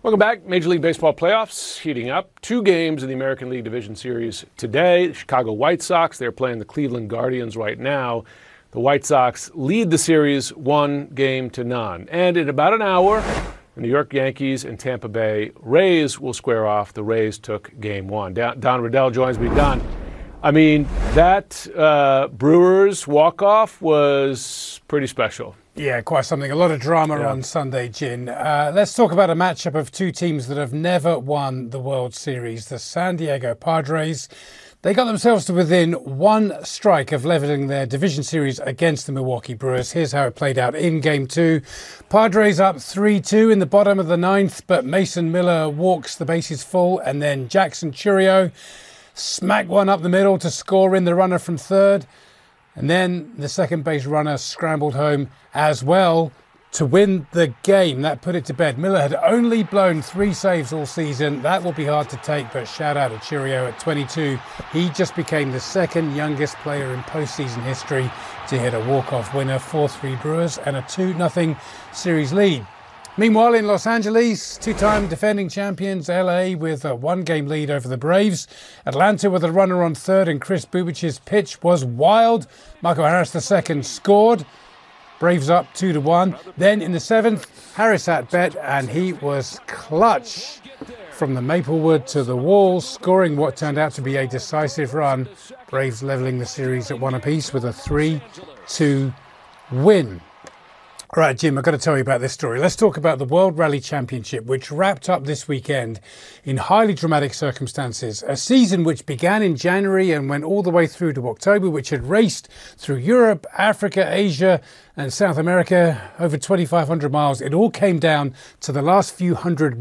Welcome back. Major League Baseball playoffs heating up. 2 games in the American League Division Series today. The Chicago White Sox, they're playing the Cleveland Guardians right now. The White Sox lead the series 1-0. And in about an hour, the New York Yankees and Tampa Bay Rays will square off. The Rays took game 1. Don Riddell joins me. Don, I mean, that Brewers walk-off was pretty special. Yeah, quite something. A lot of drama on Sunday, Gin. Let's talk about a matchup of 2 teams that have never won the World Series. The San Diego Padres. They got themselves to within 1 strike of levelling their division series against the Milwaukee Brewers. Here's how it played out in Game 2. Padres up 3-2 in the bottom of the 9th, but Mason Miller walks the bases full, and then Jackson Chourio smacked one up the middle to score in the runner from third. And then the second base runner scrambled home as well to win the game. That put it to bed. Miller had only blown 3 saves all season. That will be hard to take, but shout out to Chourio at 22. He just became the 2nd youngest player in postseason history to hit a walk-off winner. 4-3 Brewers and a 2-0 series lead. Meanwhile, in Los Angeles, 2-time defending champions LA with a 1-game lead over the Braves. Atlanta with a runner on third, and Chris Bubic's pitch was wild. Marco Harris II scored. Braves up 2-1. Then in the 7th, Harris at bat, and he was clutch from the Maplewood to the wall, scoring what turned out to be a decisive run. Braves levelling the series at 1 apiece with a 3-2 win. All right, Jim, I've got to tell you about this story. Let's talk about the World Rally Championship, which wrapped up this weekend in highly dramatic circumstances. A season which began in January and went all the way through to October, which had raced through Europe, Africa, Asia, and South America, over 2,500 miles. It all came down to the last few hundred